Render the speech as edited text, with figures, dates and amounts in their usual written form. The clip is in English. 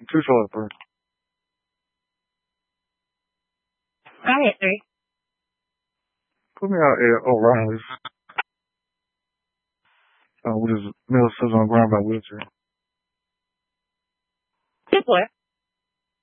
Two toilet paper. I hit 3. Put me out at O'Reilly's. Which is Middle Sits on the ground by wheelchair. Good boy.